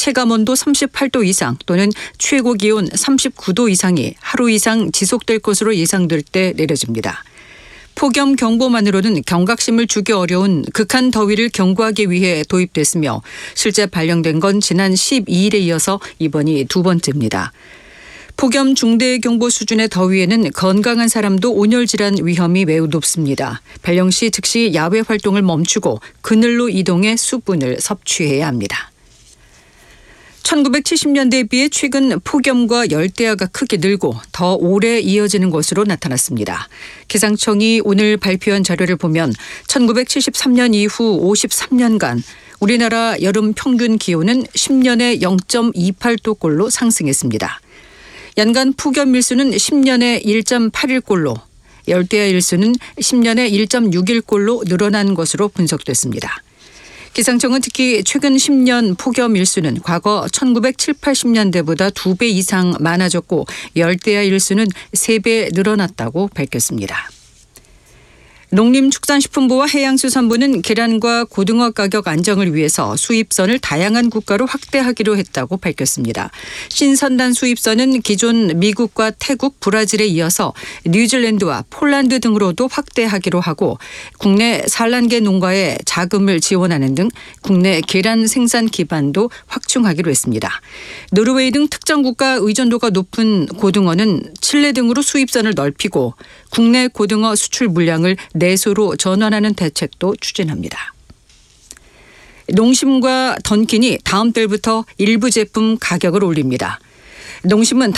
체감온도 38도 이상 또는 최고 기온 39도 이상이 하루 이상 지속될 것으로 예상될 때 내려집니다. 폭염 경보만으로는 경각심을 주기 어려운 극한 더위를 경고하기 위해 도입됐으며 실제 발령된 건 지난 12일에 이어서 이번이 두 번째입니다. 폭염 중대 경보 수준의 더위에는 건강한 사람도 온열 질환 위험이 매우 높습니다. 발령 시 즉시 야외 활동을 멈추고 그늘로 이동해 수분을 섭취해야 합니다. 1970년대에 비해 최근 폭염과 열대야가 크게 늘고 더 오래 이어지는 것으로 나타났습니다. 기상청이 오늘 발표한 자료를 보면 1973년 이후 53년간 우리나라 여름 평균 기온은 10년에 0.28도꼴로 상승했습니다. 연간 폭염 일수는 10년에 1.8일꼴로, 열대야 일수는 10년에 1.6일꼴로 늘어난 것으로 분석됐습니다. 기상청은 특히 최근 10년 폭염 일수는 과거 1970, 80년대보다 2배 이상 많아졌고 열대야 일수는 3배 늘어났다고 밝혔습니다. 농림축산식품부와 해양수산부는 계란과 고등어 가격 안정을 위해서 수입선을 다양한 국가로 확대하기로 했다고 밝혔습니다. 신선단 수입선은 기존 미국과 태국, 브라질에 이어서 뉴질랜드와 폴란드 등으로도 확대하기로 하고 국내 산란계 농가에 자금을 지원하는 등 국내 계란 생산 기반도 확충하기로 했습니다. 노르웨이 등 특정 국가 의존도가 높은 고등어는 칠레 등으로 수입선을 넓히고 국내 고등어 수출 물량을 내수로 전환하는 대책도 추진합니다. 농심과 던킨이 다음 달부터 일부 제품 가격을 올립니다. 농심은